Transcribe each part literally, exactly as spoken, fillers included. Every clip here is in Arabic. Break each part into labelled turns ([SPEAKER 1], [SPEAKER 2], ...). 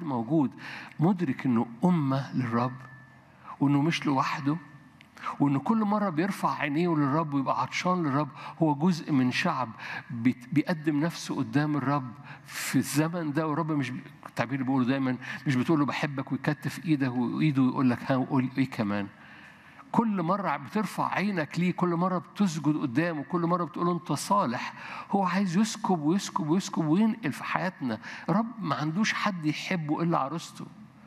[SPEAKER 1] حد موجود مدرك إنه أمة للرب وإنه مش لوحده، وإنه كل مرة بيرفع عينيه للرب ويبقى عطشان للرب هو جزء من شعب بيقدم نفسه قدام الرب في الزمن ده. والرب مش التعبير اللي بيقوله دايما مش بتقول له بحبك ويكتف إيده وإيده ويقول لك ها وقول إيه كمان. كل مرة بترفع عينك ليه، كل مرة بتسجد قدامه، كل مرة بتقول له أنت صالح. هو عايز يسكب ويسكب ويسكب وينقل في حياتنا. رب ما عندوش حد يحبه إلا عروسته.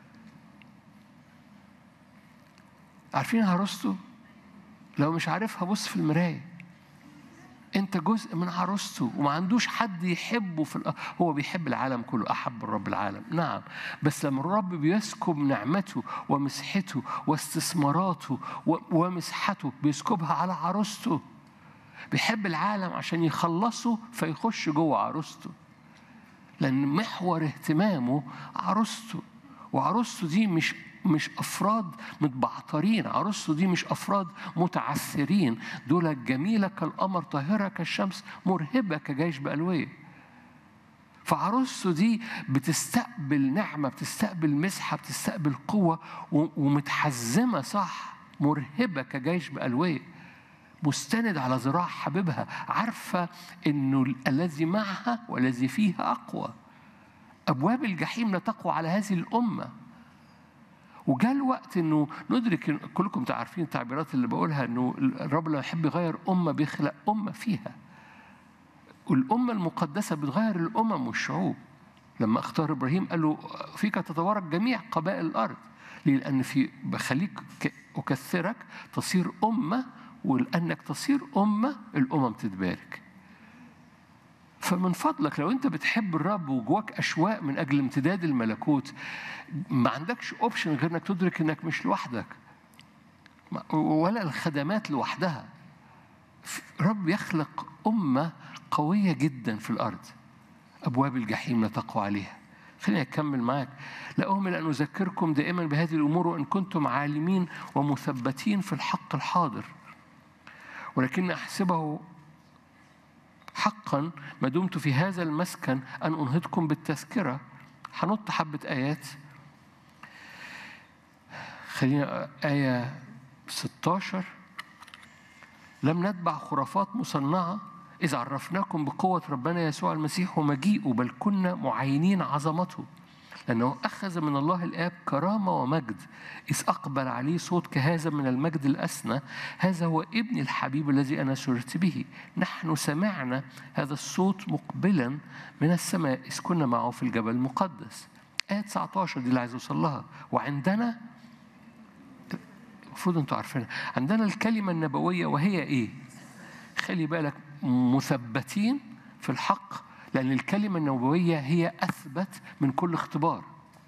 [SPEAKER 1] عارفين عروسته؟ لو مش عارفها بص في المراية، أنت جزء من عروسته وما عندوش حد يحبه في الأرض. هو بيحب العالم كله، أحب الرب العالم نعم، بس لما الرب بيسكب نعمته ومسحته واستثماراته ومسحته بيسكبها على عروسته. بيحب العالم عشان يخلصه فيخش جوه عروسته، لأن محور اهتمامه عروسته. وعروسته دي مش مش أفراد متبعترين، عروسته دي مش أفراد متعثرين، دول جميلة كالقمر طاهرة كالشمس مرهبة كجيش بألوية. فعروسته دي بتستقبل نعمة، بتستقبل مسحة، بتستقبل قوة ومتحزمة صح، مرهبة كجيش بألوية، مستند على ذراع حبيبها، عارفة إنه الذي معها والذي فيها أقوى. أبواب الجحيم لا تقوى على هذه الأمة. وجاء الوقت إنه ندرك، كلكم تعرفين التعبيرات اللي بقولها، إنه الرب لما يحب يغير أمة بيخلق أمة فيها. والأمة المقدسة بتغير الأمم والشعوب. لما اختار إبراهيم قال له فيك تتبارك جميع قبائل الأرض، لأن في بخليك أكثرك تصير أمة، ولأنك تصير أمة الأمم تتبارك. فمن فضلك لو أنت بتحب الرب وجواك أشواق من أجل امتداد الملكوت، ما عندكش أوبشن غير أنك تدرك أنك مش لوحدك ولا الخدمات لوحدها. رب يخلق أمة قوية جدا في الأرض، أبواب الجحيم لا تقوى عليها. خليني أكمل معاك. لا أهمل أن أذكركم دائما بهذه الأمور وإن كنتم عالمين ومثبتين في الحق الحاضر، ولكن أحسبه حقا ما دمت في هذا المسكن أن أنهضكم بالتذكرة. هنط حبة آيات. خلينا آية ستة عشر. لم نتبع خرافات مصنعة إذ عرفناكم بقوة ربنا يسوع المسيح ومجيئه، بل كنا معينين عظمته، لأنه أخذ من الله الآب كرامة ومجد إذ أقبل عليه صوت كهذا من المجد الأسنى: هذا هو ابن الحبيب الذي أنا سررت به. نحن سمعنا هذا الصوت مقبلا من السماء إذ كنا معه في الجبل المقدس. آية تسعة عشر دي اللي عايز أوصل لها. وعندنا، المفروض أنتوا عارفينها، عندنا الكلمة النبوية وهي إيه؟ خلي بالك، مثبتين في الحق، لأن الكلمة النبوية هي أثبت من كل اختبار.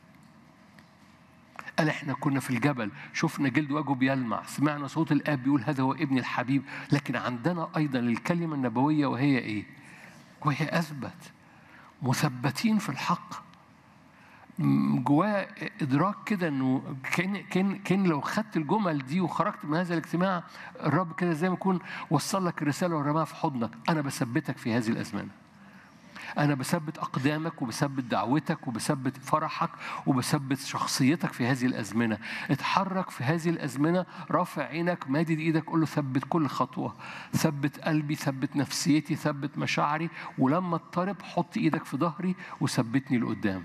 [SPEAKER 1] قال إحنا كنا في الجبل، شفنا جلد وجهه بيلمع، سمعنا صوت الآب بيقول هذا هو ابن الحبيب. لكن عندنا أيضا الكلمة النبوية وهي إيه؟ وهي أثبت، مثبتين في الحق. جواه إدراك كده إنه كان كان كان لو خدت الجمل دي وخرجت من هذا الاجتماع، الرب كده زي ما يكون وصل لك الرسالة ورماها في حضنك. أنا بثبتك في هذه الأزمنة، أنا بثبت أقدامك وبثبت دعوتك وبثبت فرحك وبثبت شخصيتك في هذه الأزمنة. اتحرك في هذه الأزمنة، رافع عينك، مادد إيدك، قول له ثبت كل خطوة، ثبت قلبي، ثبت نفسيتي، ثبت مشاعري، ولما اضطرب حط إيدك في ظهري وثبتني لقدام.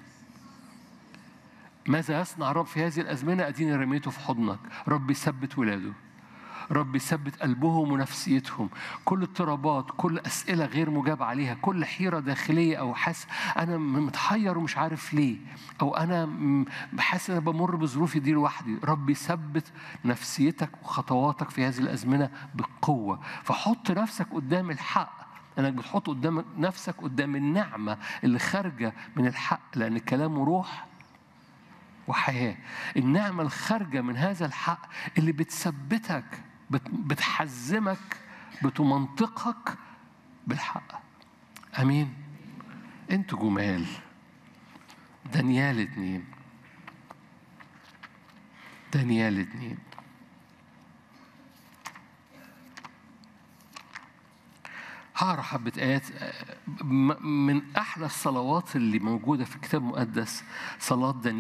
[SPEAKER 1] ماذا يصنع رب في هذه الأزمنة؟ أديني رميته في حضنك. رب يثبت ولاده، رب يثبت قلبهم ونفسيتهم. كل اضطرابات، كل أسئلة غير مجاب عليها، كل حيرة داخلية أو حس أنا متحير ومش عارف ليه، أو أنا بحس أنا بمر بظروفي دي لوحدي، رب يثبت نفسيتك وخطواتك في هذه الأزمنة بقوة. فحط نفسك قدام الحق، أنك بتحط قدام نفسك قدام النعمة اللي خارجة من الحق، لأن كلامه روح وحياة. النعمة الخارجة من هذا الحق اللي بتثبتك، بتحزمك، بتمنطقك بالحق. أمين. أنتوا جمال. دانيال اتنين، دانيال اتنين. هقرا حبة آيات من أحلى الصلوات اللي موجودة في الكتاب المقدس، صلاة دانيال.